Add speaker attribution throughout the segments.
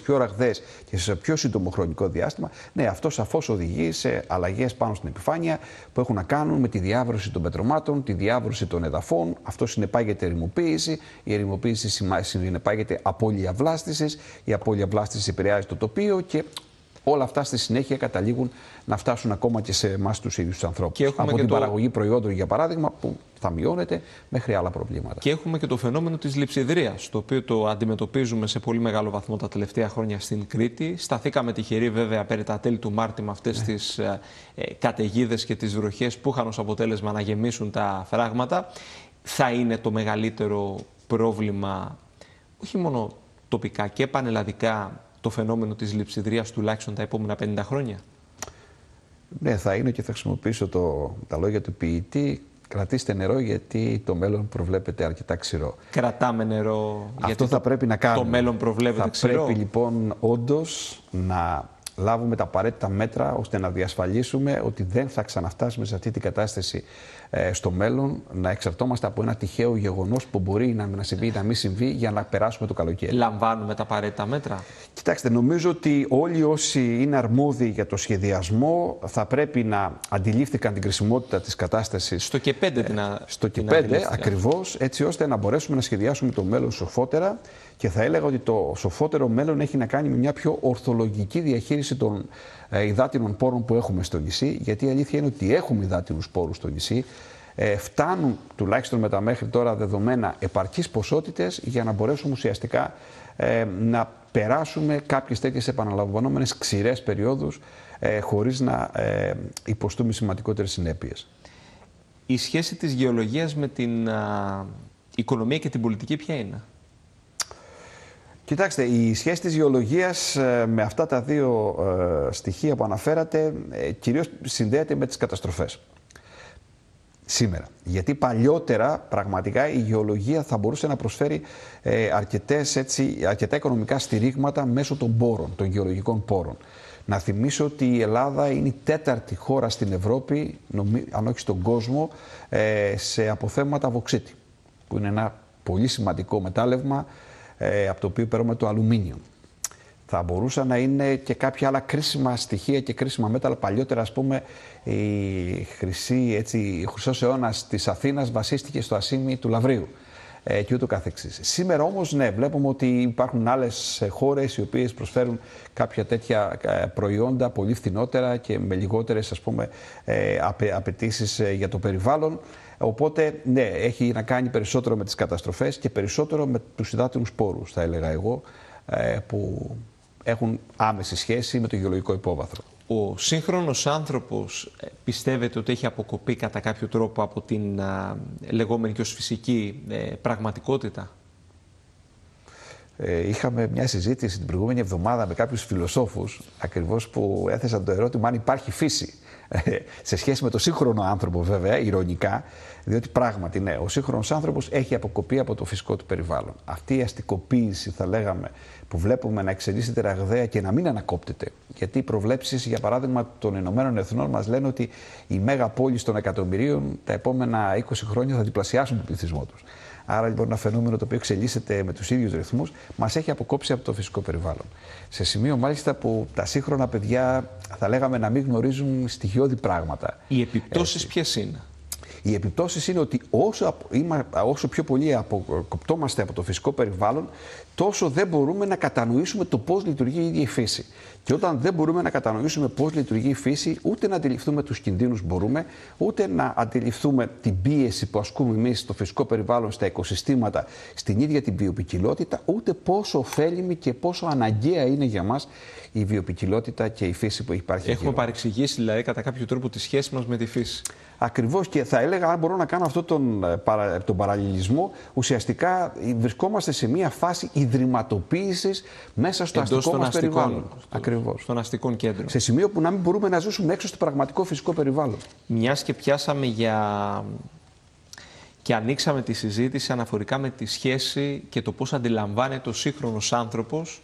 Speaker 1: πιο ραγδαίες και σε πιο σύντομο χρονικό διάστημα, ναι, αυτό σαφώς οδηγεί σε αλλαγές πάνω στην επιφάνεια που έχουν να κάνουν με τη διάβρωση των πετρωμάτων, τη διάβρωση των εδαφών. Αυτό συνεπάγεται ερημοποίηση. Η ερημοποίηση συνεπάγεται απώλεια βλάστησης. Η απώλεια βλάστησης επηρεάζει το τοπίο και όλα αυτά στη συνέχεια καταλήγουν να φτάσουν ακόμα και σε εμάς τους ίδιους τους ανθρώπους. Από την παραγωγή προϊόντων, για παράδειγμα, που θα μειώνεται, μέχρι άλλα προβλήματα.
Speaker 2: Και έχουμε και το φαινόμενο της λειψιδρίας, το οποίο το αντιμετωπίζουμε σε πολύ μεγάλο βαθμό τα τελευταία χρόνια στην Κρήτη. Σταθήκαμε τυχεροί, βέβαια, περί τα τέλη του Μάρτη με αυτές τις καταιγίδες και τις βροχές που είχαν ως αποτέλεσμα να γεμίσουν τα φράγματα. Θα είναι το μεγαλύτερο πρόβλημα, όχι μόνο τοπικά και πανελλαδικά, το φαινόμενο της λειψιδρίας τουλάχιστον τα επόμενα 50 χρόνια.
Speaker 1: Ναι, θα είναι, και θα χρησιμοποιήσω τα λόγια του ποιητή. Κρατήστε νερό, γιατί το μέλλον προβλέπεται αρκετά ξηρό.
Speaker 2: Κρατάμε νερό,
Speaker 1: αυτό
Speaker 2: γιατί
Speaker 1: θα πρέπει να κάνουμε.
Speaker 2: Το μέλλον προβλέπεται ξηρό.
Speaker 1: Θα πρέπει λοιπόν όντως να λάβουμε τα απαραίτητα μέτρα ώστε να διασφαλίσουμε ότι δεν θα ξαναφτάσουμε σε αυτή την κατάσταση στο μέλλον, να εξαρτώμαστε από ένα τυχαίο γεγονός που μπορεί να συμβεί ή να μην συμβεί για να περάσουμε το καλοκαίρι.
Speaker 2: Λαμβάνουμε τα απαραίτητα μέτρα.
Speaker 1: Κοιτάξτε, νομίζω ότι όλοι όσοι είναι αρμόδιοι για το σχεδιασμό θα πρέπει να αντιλήφθηκαν την κρισιμότητα της κατάστασης.
Speaker 2: Στο και 5
Speaker 1: στο και 5 ακριβώς, έτσι ώστε να μπορέσουμε να σχεδιάσουμε το μέλλον σοφότερα. Και θα έλεγα ότι το σοφότερο μέλλον έχει να κάνει με μια πιο ορθολογική διαχείριση των υδάτινων πόρων που έχουμε στο νησί. Γιατί η αλήθεια είναι ότι έχουμε υδάτινους πόρους στο νησί. Φτάνουν, τουλάχιστον με τα μέχρι τώρα δεδομένα, επαρκείς ποσότητες για να μπορέσουμε ουσιαστικά να περάσουμε κάποιες τέτοιες επαναλαμβανόμενες ξηρές περιόδους χωρίς να υποστούμε σημαντικότερες συνέπειες.
Speaker 2: Η σχέση της γεωλογίας με την οικονομία και την πολιτική ποια είναι?
Speaker 1: Κοιτάξτε, η σχέση της γεωλογίας με αυτά τα δύο στοιχεία που αναφέρατε κυρίως συνδέεται με τις καταστροφές. Σήμερα. Γιατί παλιότερα πραγματικά η γεωλογία θα μπορούσε να προσφέρει αρκετά οικονομικά στηρίγματα μέσω των πόρων, των γεωλογικών πόρων. Να θυμίσω ότι η Ελλάδα είναι η 4η χώρα στην Ευρώπη, αν όχι στον κόσμο, σε αποθέματα βωξίτη, που είναι ένα πολύ σημαντικό μετάλλευμα από το οποίο παίρνουμε το αλουμίνιο. Θα μπορούσαν να είναι και κάποια άλλα κρίσιμα στοιχεία και κρίσιμα μέταλλα. Παλιότερα, ας πούμε, ο χρυσός αιώνας της Αθήνας βασίστηκε στο ασίμι του Λαυρίου και ούτω καθεξής. Σήμερα όμως, ναι, βλέπουμε ότι υπάρχουν άλλες χώρες οι οποίες προσφέρουν κάποια τέτοια προϊόντα πολύ φθηνότερα και με λιγότερες, ας πούμε, απαιτήσεις για το περιβάλλον. Οπότε, ναι, έχει να κάνει περισσότερο με τις καταστροφές και περισσότερο με τους υδάτινους πόρους, θα έλεγα εγώ, που έχουν άμεση σχέση με το γεωλογικό υπόβαθρο.
Speaker 2: Ο σύγχρονος άνθρωπος πιστεύετε ότι έχει αποκοπεί κατά κάποιο τρόπο από την λεγόμενη και ως φυσική πραγματικότητα?
Speaker 1: Είχαμε μια συζήτηση την προηγούμενη εβδομάδα με κάποιους φιλοσόφους, ακριβώς, που έθεσαν το ερώτημα αν υπάρχει φύση. Σε σχέση με το σύγχρονο άνθρωπο, βέβαια, ηρωνικά, διότι πράγματι, ναι, ο σύγχρονος άνθρωπος έχει αποκοπεί από το φυσικό του περιβάλλον. Αυτή η αστικοποίηση, θα λέγαμε, που βλέπουμε να εξελίσσεται ραγδαία και να μην ανακόπτεται. Γιατί οι προβλέψεις, για παράδειγμα, των Ηνωμένων Εθνών μας λένε ότι οι μέγαπόλεις των εκατομμυρίων τα επόμενα 20 χρόνια θα διπλασιάσουν τον πληθυσμό τους. Άρα, λοιπόν, ένα φαινόμενο το οποίο εξελίσσεται με τους ίδιους ρυθμούς μας έχει αποκόψει από το φυσικό περιβάλλον. Σε σημείο, μάλιστα, που τα σύγχρονα παιδιά, θα λέγαμε, να μην γνωρίζουν στοιχειώδη πράγματα.
Speaker 2: Οι επιπτώσεις ποιες είναι?
Speaker 1: Οι επιπτώσεις είναι ότι όσο πιο πολύ αποκοπτόμαστε από το φυσικό περιβάλλον, τόσο δεν μπορούμε να κατανοήσουμε το πώς λειτουργεί η ίδια η φύση. Και όταν δεν μπορούμε να κατανοήσουμε πώς λειτουργεί η φύση, ούτε να αντιληφθούμε τους κινδύνους μπορούμε, ούτε να αντιληφθούμε την πίεση που ασκούμε εμείς στο φυσικό περιβάλλον, στα οικοσυστήματα, στην ίδια την βιοποικιλότητα, ούτε πόσο ωφέλιμη και πόσο αναγκαία είναι για μας η βιοποικιλότητα και η φύση που υπάρχει.
Speaker 2: Έχουμε παρεξηγήσει, δηλαδή, κατά κάποιο τρόπο τη σχέση μας με τη φύση.
Speaker 1: Ακριβώς, και θα έλεγα, αν μπορώ να κάνω αυτό τον παραλληλισμό, ουσιαστικά βρισκόμαστε σε μια φάση ιδρυματοποίησης μέσα στο αστικό μας περιβάλλον. Ακριβώς.
Speaker 2: Στον αστικό κέντρο.
Speaker 1: Σε σημείο που να μην μπορούμε να ζήσουμε έξω στο πραγματικό φυσικό περιβάλλον.
Speaker 2: Μιας και πιάσαμε και ανοίξαμε τη συζήτηση αναφορικά με τη σχέση και το πώς αντιλαμβάνεται ο σύγχρονος άνθρωπος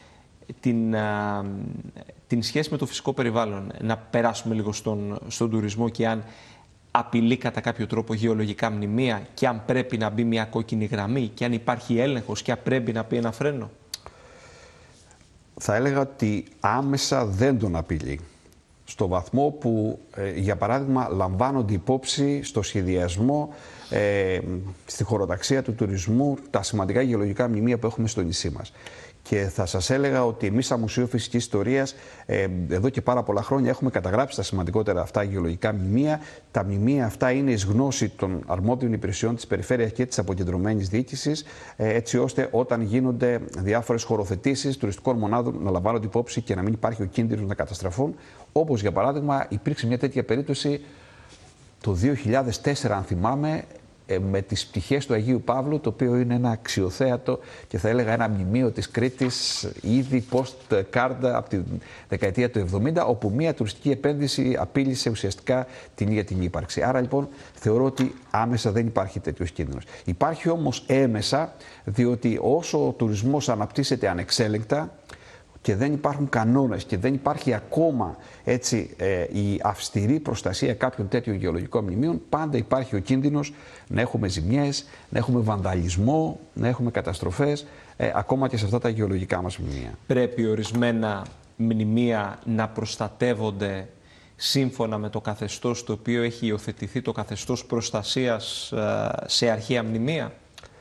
Speaker 2: την σχέση με το φυσικό περιβάλλον. Να περάσουμε λίγο στον τουρισμό και αν απειλεί κατά κάποιο τρόπο γεωλογικά μνημεία και αν πρέπει να μπει μια κόκκινη γραμμή και αν υπάρχει έλεγχος και αν πρέπει να πει ένα φρένο.
Speaker 1: θα έλεγα ότι άμεσα δεν τον απειλεί. Στο βαθμό που, για παράδειγμα, λαμβάνονται υπόψη στο σχεδιασμό, στη χωροταξία του τουρισμού, τα σημαντικά γεωλογικά μνημεία που έχουμε στο νησί μας. Και θα σας έλεγα ότι εμείς, σαν Μουσείο Φυσικής Ιστορίας, εδώ και πάρα πολλά χρόνια έχουμε καταγράψει τα σημαντικότερα αυτά γεωλογικά μνημεία. Τα μνημεία αυτά είναι εις γνώση των αρμόδιων υπηρεσιών της περιφέρειας και της αποκεντρωμένης διοίκησης, έτσι ώστε όταν γίνονται διάφορες χωροθετήσεις τουριστικών μονάδων να λαμβάνονται υπόψη και να μην υπάρχει ο κίνδυνος να καταστραφούν. Όπως για παράδειγμα, υπήρξε μια τέτοια περίπτωση το 2004, αν θυμάμαι, με τις πτυχές του Αγίου Παύλου, το οποίο είναι ένα αξιοθέατο και θα έλεγα ένα μνημείο της Κρήτης ήδη post-κάρτα από τη δεκαετία του 70, όπου μια τουριστική επένδυση απείλησε ουσιαστικά την ίδια την ύπαρξη. Άρα λοιπόν θεωρώ ότι άμεσα δεν υπάρχει τέτοιος κίνδυνος. Υπάρχει όμως έμεσα, διότι όσο ο τουρισμός αναπτύσσεται ανεξέλεγκτα και δεν υπάρχουν κανόνες και δεν υπάρχει ακόμα έτσι, η αυστηρή προστασία κάποιων τέτοιων γεωλογικών μνημείων, πάντα υπάρχει ο κίνδυνος να έχουμε ζημιές, να έχουμε βανδαλισμό, να έχουμε καταστροφές, ακόμα και σε αυτά τα γεωλογικά μας μνημεία. Πρέπει
Speaker 2: ορισμένα μνημεία να προστατεύονται σύμφωνα με το καθεστώς το οποίο έχει υιοθετηθεί, το καθεστώς προστασίας σε αρχαία μνημεία?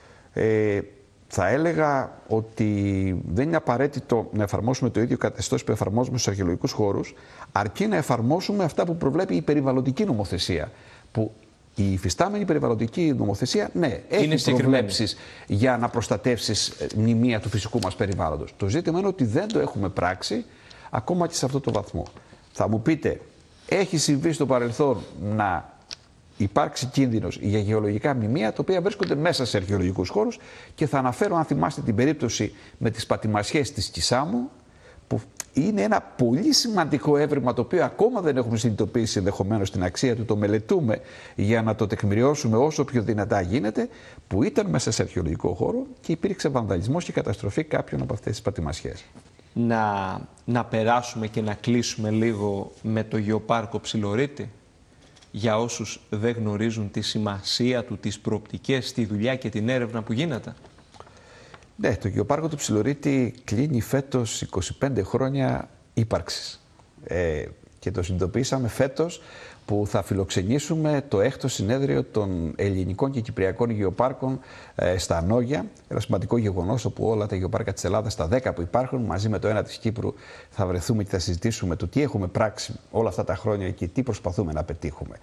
Speaker 1: Θα έλεγα ότι δεν είναι απαραίτητο να εφαρμόσουμε το ίδιο καθεστώς που εφαρμόζουμε στους αρχαιολογικούς χώρους, αρκεί να εφαρμόσουμε αυτά που προβλέπει η περιβαλλοντική νομοθεσία. Που η υφιστάμενη περιβαλλοντική νομοθεσία, ναι, έχει προβλέψεις για να προστατεύσεις μνημεία του φυσικού μας περιβάλλοντος. Το ζήτημα είναι ότι δεν το έχουμε πράξει ακόμα και σε αυτό το βαθμό. Θα μου πείτε, έχει συμβεί στο παρελθόν να υπάρξει κίνδυνος για γεωλογικά μνημεία, τα οποία βρίσκονται μέσα σε αρχαιολογικούς χώρους, και θα αναφέρω, αν θυμάστε, την περίπτωση με τις πατημασιές της Κισάμου, που είναι ένα πολύ σημαντικό έβριμα, το οποίο ακόμα δεν έχουμε συνειδητοποιήσει ενδεχομένως την αξία του, το μελετούμε για να το τεκμηριώσουμε όσο πιο δυνατά γίνεται, που ήταν μέσα σε αρχαιολογικό χώρο και υπήρξε βανδαλισμός και καταστροφή κάποιων από αυτές τις πατημασιές.
Speaker 2: Να περάσουμε και να κλείσουμε λίγο με το Γεωπάρκο Ψιλορίτη, για όσους δεν γνωρίζουν τη σημασία του, τις προοπτικές, τη δουλειά και την έρευνα που γίνεται.
Speaker 1: Ναι, το Γεωπάρκο του Ψιλορίτη κλείνει φέτος 25 χρόνια ύπαρξης. Και το συνειδητοποιήσαμε φέτος που θα φιλοξενήσουμε το 6ο συνέδριο των ελληνικών και κυπριακών γεωπάρκων στα Νόγια. Ένα σημαντικό γεγονός, όπου όλα τα γεωπάρκα της Ελλάδας, τα 10 που υπάρχουν, μαζί με το ένα της Κύπρου, θα βρεθούμε και θα συζητήσουμε το τι έχουμε πράξει όλα αυτά τα χρόνια και τι προσπαθούμε να πετύχουμε.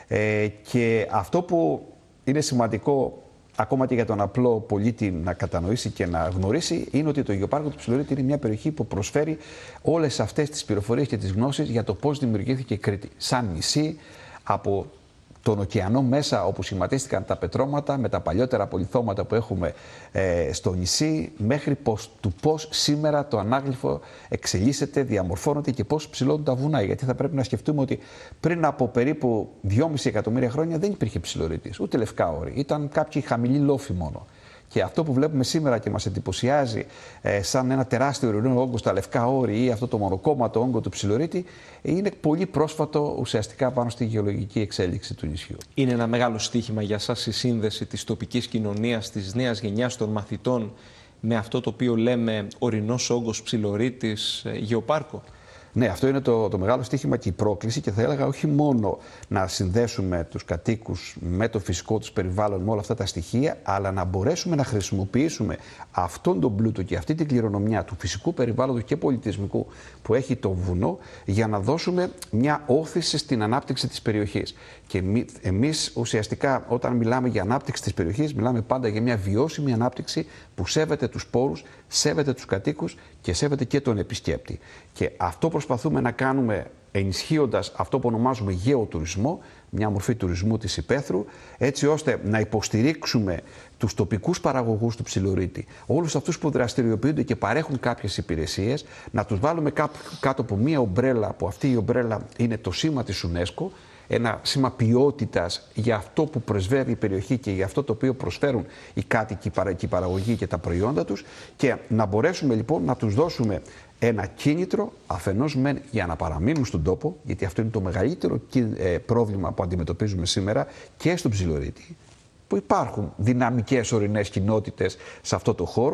Speaker 1: Και αυτό που είναι σημαντικό, ακόμα και για τον απλό πολίτη να κατανοήσει και να γνωρίσει, είναι ότι το Γεωπάρκο του Ψιλορίτη είναι μια περιοχή που προσφέρει όλες αυτές τις πληροφορίες και τις γνώσεις για το πώς δημιουργήθηκε η Κρήτη. Σαν νησί, από τον ωκεανό μέσα, όπου σχηματίστηκαν τα πετρώματα, με τα παλιότερα απολιθώματα που έχουμε στο νησί, μέχρι του πώς σήμερα το ανάγλυφο εξελίσσεται, διαμορφώνεται και πώς ψηλώνουν τα βουνά. Γιατί θα πρέπει να σκεφτούμε ότι πριν από περίπου 2,5 εκατομμύρια χρόνια δεν υπήρχε Ψιλορίτης, ούτε Λευκάωρη. Ήταν κάποιοι χαμηλοί λόφοι μόνο. Και αυτό που βλέπουμε σήμερα και μας εντυπωσιάζει σαν ένα τεράστιο ουρινό όγκο στα Λευκά Όρη ή αυτό το μονοκόμματο όγκο του Ψιλορίτη, είναι πολύ πρόσφατο ουσιαστικά πάνω στη γεωλογική εξέλιξη του νησιού.
Speaker 2: Είναι ένα μεγάλο στοίχημα για σας η σύνδεση της τοπικής κοινωνίας, της νέας γενιάς των μαθητών με αυτό το οποίο λέμε ορεινός όγκος Ψιλορίτης γεωπάρκο.
Speaker 1: Ναι, αυτό είναι το μεγάλο στοίχημα και η πρόκληση, και θα έλεγα όχι μόνο να συνδέσουμε τους κατοίκους με το φυσικό τους περιβάλλον, με όλα αυτά τα στοιχεία, αλλά να μπορέσουμε να χρησιμοποιήσουμε αυτόν τον πλούτο και αυτή την κληρονομιά του φυσικού περιβάλλοντος και πολιτισμικού που έχει το βουνό, για να δώσουμε μια όθηση στην ανάπτυξη της περιοχής. Και εμείς ουσιαστικά, όταν μιλάμε για ανάπτυξη της περιοχής, μιλάμε πάντα για μια βιώσιμη ανάπτυξη που σέβεται τους πόρους, σέβεται τους κατοίκους και σέβεται και τον επισκέπτη. Και αυτό προσπαθούμε να κάνουμε ενισχύοντας αυτό που ονομάζουμε γεωτουρισμό, μια μορφή τουρισμού της υπαίθρου, έτσι ώστε να υποστηρίξουμε τους τοπικούς παραγωγούς του Ψιλορίτη, όλους αυτούς που δραστηριοποιούνται και παρέχουν κάποιες υπηρεσίες, να τους βάλουμε κάτω από μια ομπρέλα, που αυτή η ομπρέλα είναι το σήμα της UNESCO, ένα σήμα ποιότητας για αυτό που προσφέρει η περιοχή και για αυτό το οποίο προσφέρουν οι κάτοικοι, η παραγωγή και τα προϊόντα τους, και να μπορέσουμε λοιπόν να τους δώσουμε ένα κίνητρο αφενός μεν για να παραμείνουν στον τόπο, γιατί αυτό είναι το μεγαλύτερο πρόβλημα που αντιμετωπίζουμε σήμερα και στον Ψιλορίτη, που υπάρχουν δυναμικές ορεινές κοινότητες σε αυτό το χώρο,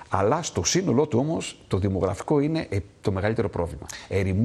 Speaker 1: Αλλά στο σύνολό του όμως το δημογραφικό είναι το μεγαλύτερο πρόβλημα.